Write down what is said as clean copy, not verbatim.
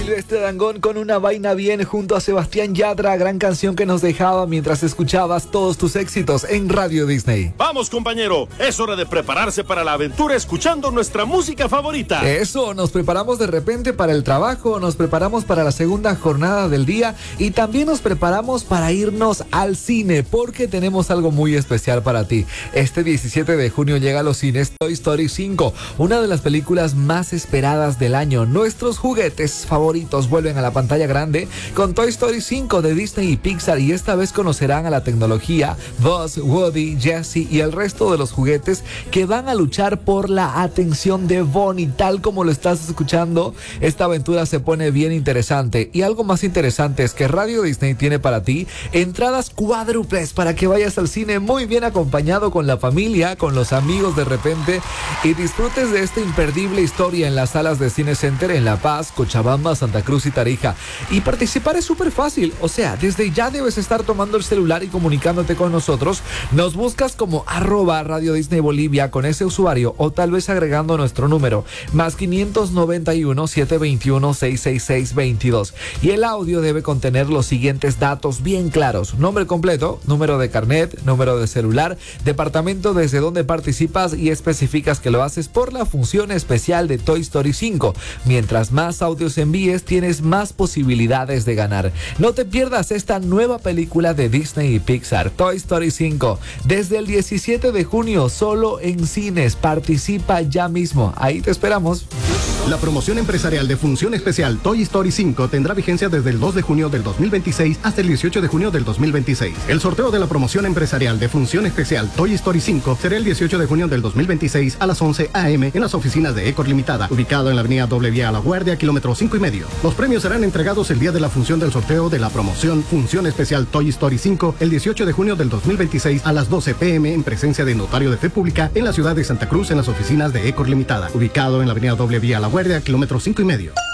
Silvestre Dangond con Una Vaina Bien junto a Sebastián Yatra, gran canción que nos dejaba mientras escuchabas todos tus éxitos en Radio Disney. Vamos, compañero, es hora de prepararse para la aventura escuchando nuestra música favorita. Eso, nos preparamos de repente para el trabajo, nos preparamos para la segunda jornada del día y también nos preparamos para irnos al cine porque tenemos algo muy especial para ti. Este 17 de junio llega a los cines Toy Story 5, una de las películas más esperadas del año. Nuestros juguetes favoritos vuelven a la pantalla grande con Toy Story 5 de Disney y Pixar, y esta vez conocerán a la tecnología, Buzz, Woody, Jessie y el resto de los juguetes que van a luchar por la atención de Bonnie. Tal como lo estás escuchando, esta aventura se pone bien interesante, y algo más interesante es que Radio Disney tiene para ti entradas cuádruples para que vayas al cine muy bien acompañado con la familia, con los amigos de repente, y disfrutes de esta imperdible historia en las salas de Cine Center en La Paz, Cochabamba, Santa Cruz y Tarija. Y participar es súper fácil, o sea, desde ya debes estar tomando el celular y comunicándote con nosotros. Nos buscas como @Radio Disney Bolivia con ese usuario, o tal vez agregando nuestro número más 591 721 666 22, y el audio debe contener los siguientes datos bien claros: nombre completo, número de carnet, número de celular, departamento desde donde participas, y especificas que lo haces por la función especial de Toy Story 5. Mientras más audios envíes, tienes más posibilidades de ganar. No te pierdas esta nueva película de Disney y Pixar, Toy Story 5, desde el 17 de junio, solo en cines. Participa ya mismo, ahí te esperamos. La promoción empresarial de función especial Toy Story 5 tendrá vigencia desde el 2 de junio del 2026 hasta el 18 de junio del 2026. El sorteo de la promoción empresarial de función especial Toy Story 5 será el 18 de junio del 2026 a las 11 a.m. en las oficinas de Ecor Limitada, ubicado en la avenida Doble Vía a La Guardia, kilómetro 5,5. Los premios serán entregados el día de la función del sorteo de la promoción función especial Toy Story 5 el 18 de junio del 2026 a las 12 p.m. en presencia de notario de fe pública en la ciudad de Santa Cruz en las oficinas de Ecor Limitada, ubicado en la avenida Doble Vía a La Guardia, kilómetro 5,5.